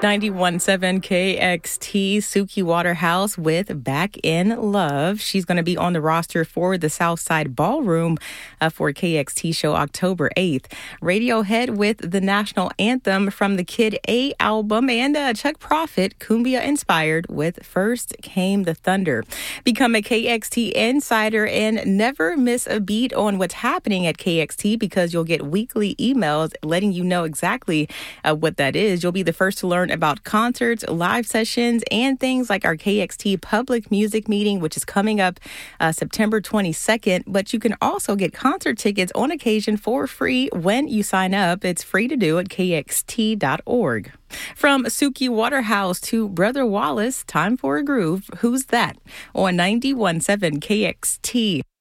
91.7 KXT, Suki Waterhouse with Back in Love. She's going to be on the roster for the Southside Ballroom for KXT show October 8th. Radiohead with the national anthem from the Kid A album, and Chuck Prophet, Cumbia inspired, with First Came the Thunder. Become a KXT insider and never miss a beat on what's happening at KXT, because you'll get weekly emails letting you know exactly what that is. You'll be the first to learn about concerts, live sessions, and things like our KXT public music meeting, which is coming up September 22nd. But you can also get concert tickets on occasion for free when you sign up. It's free to do at kxt.org. From Suki Waterhouse to Brother Wallace, time for a groove. Who's that? On 91.7 KXT.